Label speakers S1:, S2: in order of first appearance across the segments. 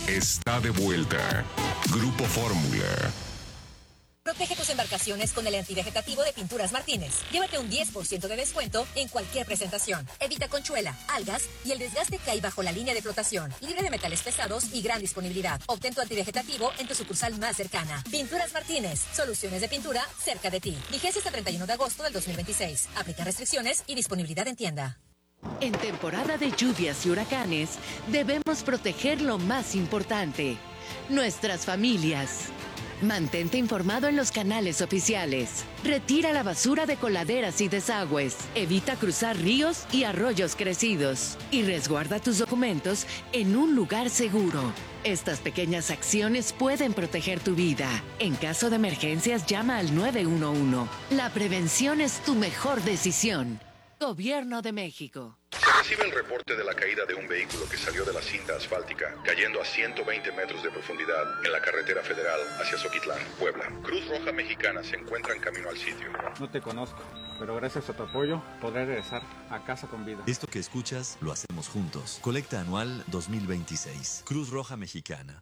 S1: está de vuelta. Grupo Fórmula.
S2: Protege tus embarcaciones con el antivegetativo de Pinturas Martínez. Llévate un 10% de descuento en cualquier presentación. Evita conchuela, algas y el desgaste que hay bajo la línea de flotación. Libre de metales pesados y gran disponibilidad. Obtén tu antivegetativo en tu sucursal más cercana. Pinturas Martínez. Soluciones de pintura cerca de ti. Vigencia hasta 31 de agosto del 2026. Aplica restricciones y disponibilidad en tienda.
S3: En temporada de lluvias y huracanes, debemos proteger lo más importante: nuestras familias. Mantente informado en los canales oficiales. Retira la basura de coladeras y desagües. Evita cruzar ríos y arroyos crecidos. Y resguarda tus documentos en un lugar seguro. Estas pequeñas acciones pueden proteger tu vida. En caso de emergencias, llama al 911. La prevención es tu mejor decisión. Gobierno de México.
S4: Se recibe el reporte de la caída de un vehículo que salió de la cinta asfáltica, cayendo a 120 metros de profundidad en la carretera federal hacia Zoquitlán, Puebla. Cruz Roja Mexicana se encuentra en camino al sitio.
S5: No te conozco, pero gracias a tu apoyo podré regresar a casa con vida.
S6: Esto que escuchas lo hacemos juntos. Colecta anual 2026. Cruz Roja Mexicana.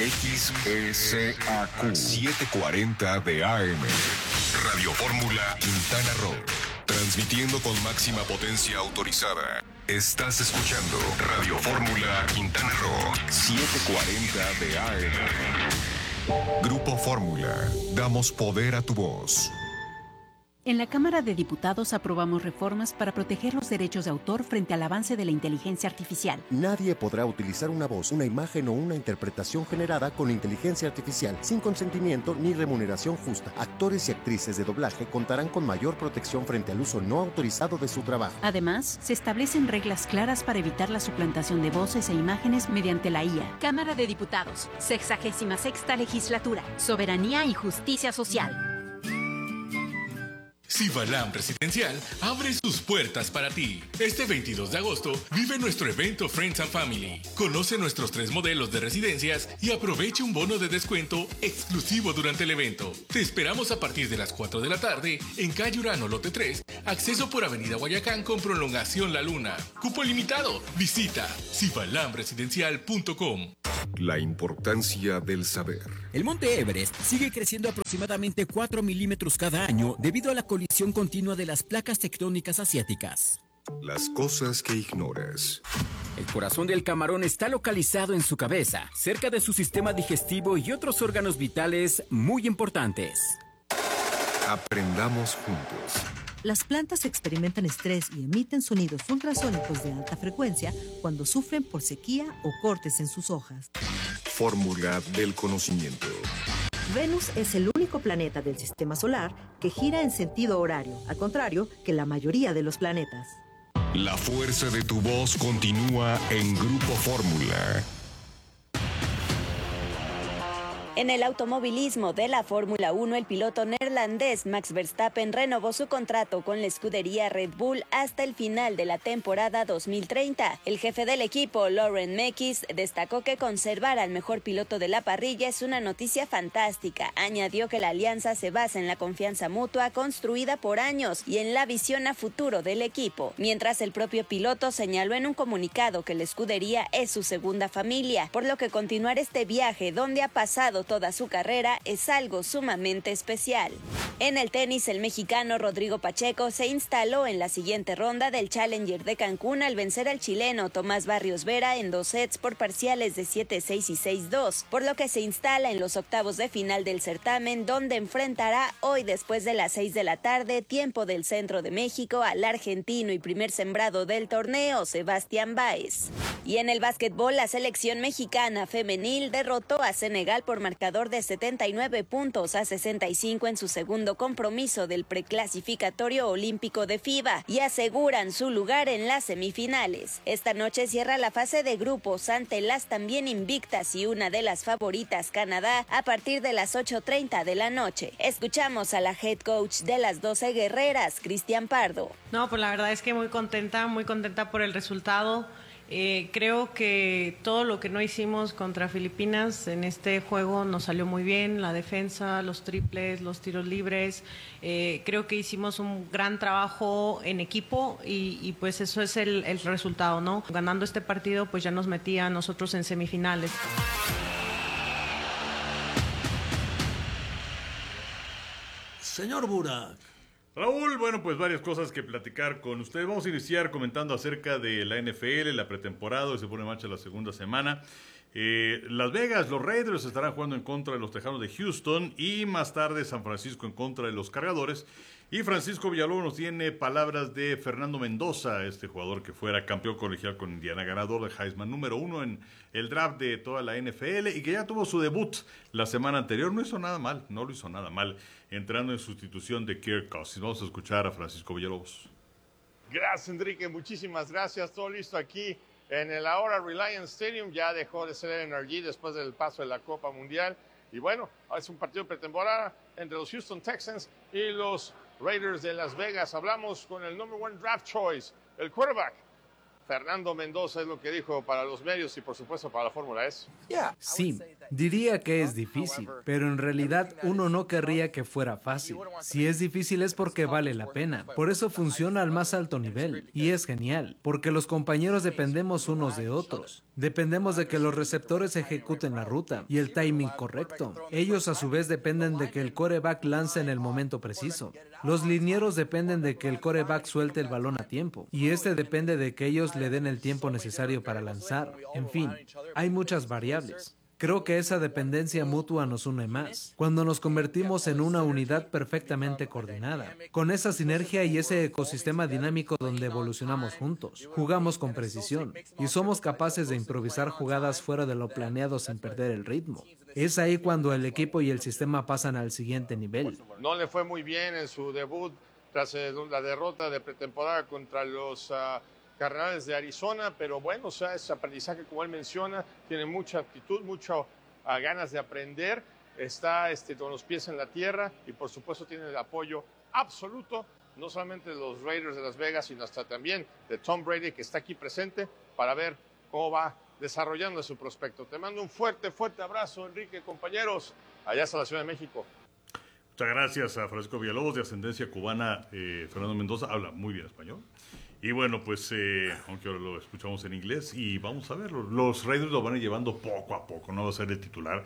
S1: XSAQ 740 de AM. Radio Fórmula Quintana Roo. Transmitiendo con máxima potencia autorizada. Estás escuchando Radio Fórmula Quintana Roo 740 de AM. Grupo Fórmula. Damos poder a tu voz.
S7: En la Cámara de Diputados aprobamos reformas para proteger los derechos de autor frente al avance de la inteligencia artificial.
S8: Nadie podrá utilizar una voz, una imagen o una interpretación generada con inteligencia artificial sin consentimiento ni remuneración justa. Actores y actrices de doblaje contarán con mayor protección frente al uso no autorizado de su trabajo.
S7: Además, se establecen reglas claras para evitar la suplantación de voces e imágenes mediante la IA. Cámara de Diputados, 66ª Legislatura, Soberanía y Justicia Social.
S9: Cibalam Residencial abre sus puertas para ti. Este 22 de agosto vive nuestro evento Friends and Family. Conoce nuestros 3 modelos de residencias y aproveche un bono de descuento exclusivo durante el evento. Te esperamos a partir de las 4 de la tarde en calle Urano, lote 3, acceso por avenida Guayacán con prolongación La Luna. Cupo limitado. Visita cibalamresidencial.com.
S1: La importancia del saber.
S10: El monte Everest sigue creciendo aproximadamente 4 milímetros cada año debido a la colisión continua de las placas tectónicas asiáticas.
S1: Las cosas que ignoras.
S10: El corazón del camarón está localizado en su cabeza, cerca de su sistema digestivo y otros órganos vitales muy importantes.
S1: Aprendamos juntos.
S11: Las plantas experimentan estrés y emiten sonidos ultrasónicos de alta frecuencia cuando sufren por sequía o cortes en sus hojas.
S1: Fórmula del conocimiento.
S11: Venus es el único planeta del sistema solar que gira en sentido horario, al contrario que la mayoría de los planetas.
S1: La fuerza de tu voz continúa en Grupo Fórmula.
S12: En el automovilismo de la Fórmula 1, el piloto neerlandés Max Verstappen renovó su contrato con la escudería Red Bull hasta el final de la temporada 2030. El jefe del equipo, Laurent Mekies, destacó que conservar al mejor piloto de la parrilla es una noticia fantástica. Añadió que la alianza se basa en la confianza mutua construida por años y en la visión a futuro del equipo. Mientras el propio piloto señaló en un comunicado que la escudería es su segunda familia, por lo que continuar este viaje donde ha pasado toda su carrera es algo sumamente especial. En el tenis, el mexicano Rodrigo Pacheco se instaló en la siguiente ronda del Challenger de Cancún al vencer al chileno Tomás Barrios Vera en 2 sets por parciales de 7-6 y 6-2, por lo que se instala en los octavos de final del certamen, donde enfrentará hoy después de las 6 de la tarde, tiempo del centro de México, al argentino y primer sembrado del torneo, Sebastián Báez. Y en el básquetbol, la selección mexicana femenil derrotó a Senegal por marcador de 79 puntos a 65 en su segundo compromiso del preclasificatorio olímpico de FIBA y aseguran su lugar en las semifinales. Esta noche cierra la fase de grupos ante las también invictas y una de las favoritas, Canadá, a partir de las 8:30 de la noche. Escuchamos a la head coach de las 12 guerreras, Cristian Pardo.
S13: No, pues la verdad es que muy contenta por el resultado. Creo que todo lo que no hicimos contra Filipinas en este juego nos salió muy bien, la defensa, los triples, los tiros libres. Creo que hicimos un gran trabajo en equipo y pues eso es el resultado, ¿no? Ganando este partido pues ya nos metía a nosotros en semifinales.
S14: Señor Burak.
S15: Raúl, bueno, pues varias cosas que platicar con usted. Vamos a iniciar comentando acerca de la NFL, la pretemporada, y se pone en marcha la segunda semana. Las Vegas, los Raiders estarán jugando en contra de los Tejanos de Houston y más tarde San Francisco en contra de los Cargadores. Y Francisco Villalobos nos tiene palabras de Fernando Mendoza, este jugador que fuera campeón colegial con Indiana, ganador de Heisman número 1 en el draft de toda la NFL y que ya tuvo su debut la semana anterior. No hizo nada mal, entrando en sustitución de Kirk Cousins. Vamos a escuchar a Francisco Villalobos.
S16: Gracias, Enrique, muchísimas gracias. Todo listo aquí en el ahora Reliance Stadium. Ya dejó de ser el NRG después del paso de la Copa Mundial. Y bueno, es un partido de pretemporada entre los Houston Texans y los Raiders de Las Vegas. Hablamos con el number 1 draft choice, el quarterback, Fernando Mendoza, es lo que dijo para los medios y por supuesto para la Fórmula S.
S17: Sí, diría que es difícil, pero en realidad uno no querría que fuera fácil. Si es difícil es porque vale la pena. Por eso funciona al más alto nivel. Y es genial, porque los compañeros dependemos unos de otros. Dependemos de que los receptores ejecuten la ruta y el timing correcto. Ellos a su vez dependen de que el quarterback lance en el momento preciso. Los linieros dependen de que el quarterback suelte el balón a tiempo. Y este depende de que ellos le den el tiempo necesario para lanzar. En fin, hay muchas variables. Creo que esa dependencia mutua nos une más, cuando nos convertimos en una unidad perfectamente coordinada, con esa sinergia y ese ecosistema dinámico donde evolucionamos juntos, jugamos con precisión y somos capaces de improvisar jugadas fuera de lo planeado sin perder el ritmo. Es ahí cuando el equipo y el sistema pasan al siguiente nivel.
S16: No le fue muy bien en su debut tras la derrota de pretemporada contra los Cardenales de Arizona, pero bueno, o sea, ese aprendizaje, como él menciona, tiene mucha actitud, muchas ganas de aprender, está con los pies en la tierra y por supuesto tiene el apoyo absoluto, no solamente de los Raiders de Las Vegas, sino hasta también de Tom Brady, que está aquí presente para ver cómo va desarrollando su prospecto. Te mando un fuerte, fuerte abrazo, Enrique, compañeros, allá hasta la Ciudad de México.
S15: Muchas gracias a Francisco Villalobos, de ascendencia cubana. Fernando Mendoza habla muy bien español. Y bueno, pues, aunque ahora lo escuchamos en inglés, y vamos a verlo. Los Raiders lo van a ir llevando poco a poco, no va a ser el titular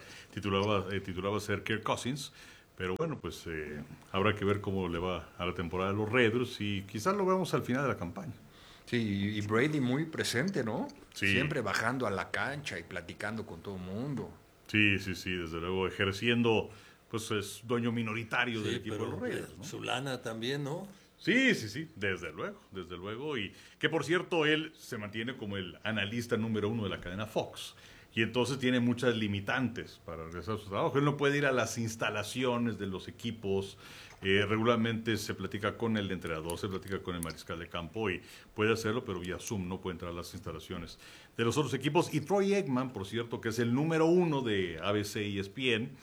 S15: va a ser Kirk Cousins, pero bueno, pues habrá que ver cómo le va a la temporada de los Raiders y quizás lo veamos al final de la campaña.
S18: Sí, y Brady muy presente, ¿no?
S15: Sí.
S18: Siempre bajando a la cancha y platicando con todo el mundo.
S15: Sí, desde luego, ejerciendo, pues es dueño minoritario del equipo de los Raiders, ¿no?
S14: Su lana también, ¿no?
S15: Sí, desde luego, y que por cierto, él se mantiene como el analista número 1 de la cadena Fox, y entonces tiene muchas limitantes para realizar su trabajo. Él no puede ir a las instalaciones de los equipos, regularmente se platica con el entrenador, se platica con el mariscal de campo, y puede hacerlo, pero vía Zoom, no puede entrar a las instalaciones de los otros equipos. Y Troy Aikman, por cierto, que es el número 1 de ABC y ESPN,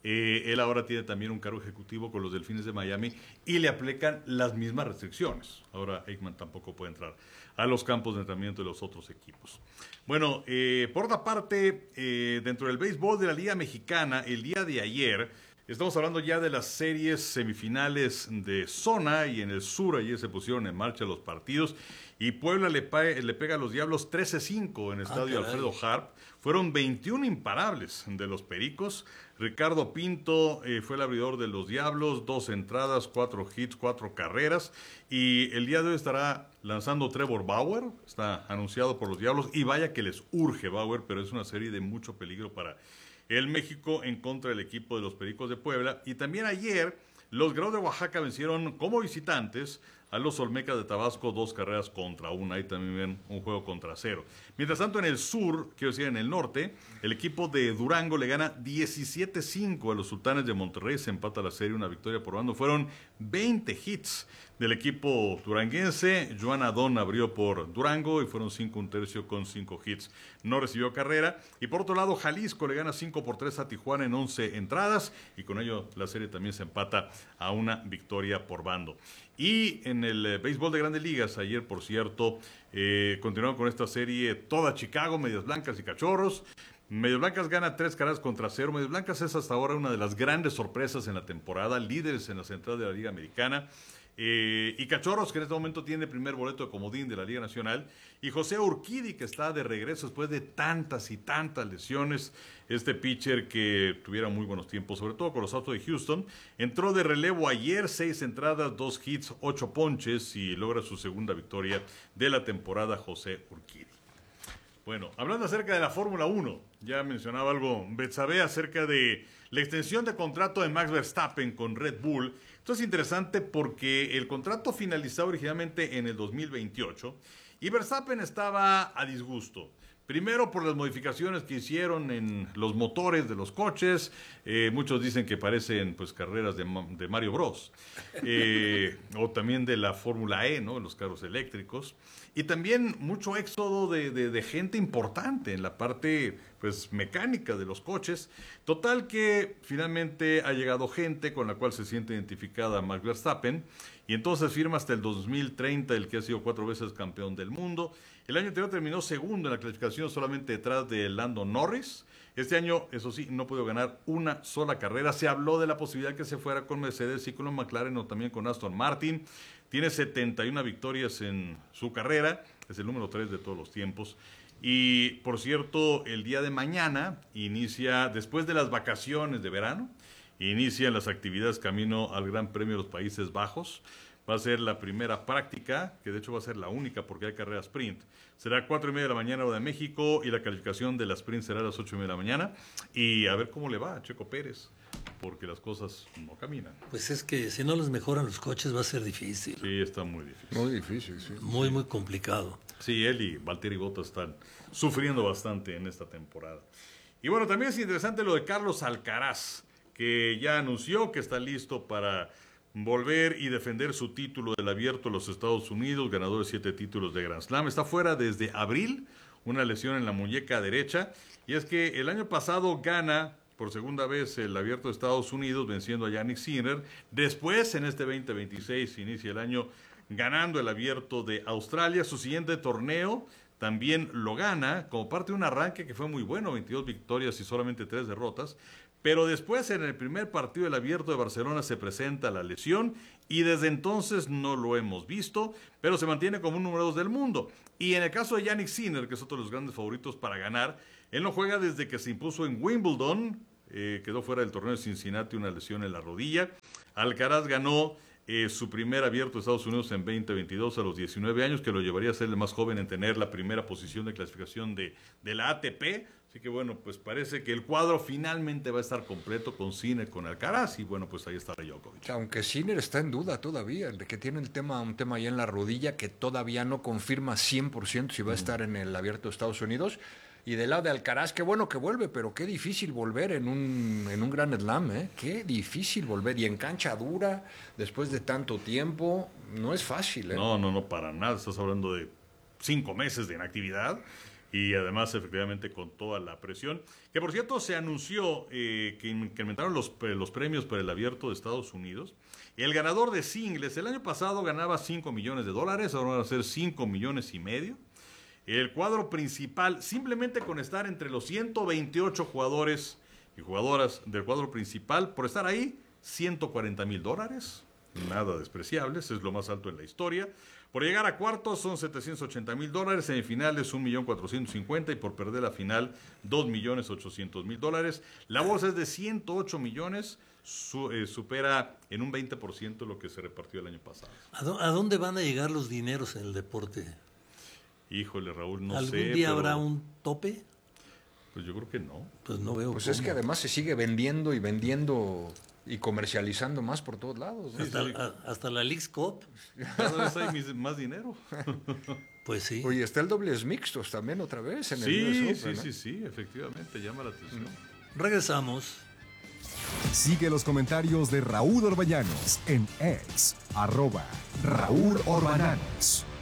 S15: él ahora tiene también un cargo ejecutivo con los Delfines de Miami y le aplican las mismas restricciones. Ahora Aikman tampoco puede entrar a los campos de entrenamiento de los otros equipos. Bueno, por otra parte, dentro del béisbol de la Liga Mexicana, el día de ayer, estamos hablando ya de las series semifinales de zona, y en el sur ayer se pusieron en marcha los partidos y Puebla le pega a los Diablos 13-5 en el estadio Alfredo Harp. Fueron 21 imparables de los Pericos. Ricardo Pinto fue el abridor de los Diablos, 2 entradas, 4 hits, 4 carreras. Y el día de hoy estará lanzando Trevor Bauer, está anunciado por los Diablos. Y vaya que les urge Bauer, pero es una serie de mucho peligro para el México en contra del equipo de los Pericos de Puebla. Y también ayer los Guerreros de Oaxaca vencieron como visitantes a los Olmecas de Tabasco 2 carreras contra 1. Ahí también ven un juego contra 0. Mientras tanto, en el sur, quiero decir en el norte, el equipo de Durango le gana 17-5 a los Sultanes de Monterrey. Se empata la serie, una victoria por bando. Fueron 20 hits del equipo duranguense. Joan Adón abrió por Durango y fueron 5 1/3 con 5 hits. No recibió carrera. Y por otro lado, Jalisco le gana 5-3 a Tijuana en 11 entradas. Y con ello la serie también se empata a una victoria por bando. Y en en el béisbol de Grandes Ligas, ayer, por cierto, continuaron con esta serie toda Chicago, Medias Blancas y Cachorros. Medias Blancas gana 3 carreras contra 0. Medias Blancas es hasta ahora una de las grandes sorpresas en la temporada, líderes en la central de la Liga Americana. Y Cachorros, que en este momento tiene el primer boleto de comodín de la Liga Nacional, y José Urquidy, que está de regreso después de tantas y tantas lesiones. Este pitcher que tuviera muy buenos tiempos, sobre todo con los Astros de Houston, entró de relevo ayer, 6 entradas, 2 hits, 8 ponches, y logra su segunda victoria de la temporada José Urquidy. Bueno, hablando acerca de la Fórmula 1, ya mencionaba algo Betsabe acerca de la extensión de contrato de Max Verstappen con Red Bull. Esto es interesante porque el contrato finalizaba originalmente en el 2028 y Verstappen estaba a disgusto. Primero por las modificaciones que hicieron en los motores de los coches. Muchos dicen que parecen pues carreras de Mario Bros. O también de la Fórmula E, ¿no? Los carros eléctricos. Y también mucho éxodo de gente importante en la parte pues mecánica de los coches. Total que finalmente ha llegado gente con la cual se siente identificada Max Verstappen. Y entonces firma hasta el 2030, el que ha sido 4 veces campeón del mundo. El año anterior terminó segundo en la clasificación, solamente detrás de Lando Norris. Este año, eso sí, no pudo ganar una sola carrera. Se habló de la posibilidad que se fuera con Mercedes y con McLaren o también con Aston Martin. Tiene 71 victorias en su carrera, es el número 3 de todos los tiempos. Y, por cierto, el día de mañana inicia, después de las vacaciones de verano, inician las actividades camino al Gran Premio de los Países Bajos. Va a ser la primera práctica, que de hecho va a ser la única porque hay carrera sprint. Será 4:30 de la mañana hora de México y la calificación de la sprint será a las 8:30 de la mañana. Y a ver cómo le va a Checo Pérez, porque las cosas no caminan.
S14: Pues es que si no les mejoran los coches va a ser difícil.
S15: Sí, está muy difícil.
S18: Muy difícil, sí.
S14: Muy, muy complicado.
S15: Sí, él y Valtteri Bottas están sufriendo bastante en esta temporada. Y bueno, también es interesante lo de Carlos Alcaraz, que ya anunció que está listo para volver y defender su título del Abierto de los Estados Unidos, ganador de 7 títulos de Grand Slam. Está fuera desde abril, una lesión en la muñeca derecha. Y es que el año pasado gana por segunda vez el Abierto de Estados Unidos, venciendo a Jannik Sinner. Después, en este 2026, inicia el año ganando el Abierto de Australia. Su siguiente torneo también lo gana, como parte de un arranque que fue muy bueno, 22 victorias y solamente 3 derrotas. Pero después, en el primer partido del Abierto de Barcelona, se presenta la lesión y desde entonces no lo hemos visto, pero se mantiene como un número 2 del mundo. Y en el caso de Jannik Sinner, que es otro de los grandes favoritos para ganar, él no juega desde que se impuso en Wimbledon, quedó fuera del torneo de Cincinnati, una lesión en la rodilla. Alcaraz ganó su primer Abierto de Estados Unidos en 2022 a los 19 años, que lo llevaría a ser el más joven en tener la primera posición de clasificación de la ATP. Así que bueno, pues parece que el cuadro finalmente va a estar completo con Sinner, con Alcaraz, y bueno, pues ahí está Djokovic.
S18: Aunque Sinner está en duda todavía, de que tiene un tema ahí en la rodilla que todavía no confirma 100% si va a estar en el Abierto de Estados Unidos. Y del lado de Alcaraz, qué bueno que vuelve, pero qué difícil volver en un Grand Slam, ¿eh? Qué difícil volver. Y en cancha dura, después de tanto tiempo, no es fácil, ¿eh?
S15: No, para nada. Estás hablando de 5 meses de inactividad. Y además, efectivamente, con toda la presión. Que, por cierto, se anunció que incrementaron los premios para el Abierto de Estados Unidos. El ganador de singles, el año pasado ganaba $5 millones, ahora van a ser 5,5 millones. El cuadro principal, simplemente con estar entre los 128 jugadores y jugadoras del cuadro principal, por estar ahí, $140,000. Nada despreciables, es lo más alto en la historia. Por llegar a cuartos son $780,000, semifinales $1,450,000 y por perder la final $2,800,000. La bolsa es de 108 millones, supera en un 20% lo que se repartió el año pasado.
S14: ¿A dónde van a llegar los dineros en el deporte?
S15: Híjole, Raúl, no sé.
S14: ¿Algún día habrá un tope?
S15: Pues yo creo que no.
S14: Pues no veo.
S18: Pues es que además se sigue vendiendo y comercializando más por todos lados, ¿no?
S14: Hasta la Leagues Cup.
S15: Cada vez hay más dinero.
S14: Pues sí.
S18: Oye, está el dobles mixtos también otra vez en el US Open, ¿no?
S15: Sí, efectivamente, llama la atención.
S14: Regresamos.
S1: Sigue los comentarios de Raúl Orbañanos en X, @Raúl Orbañanos.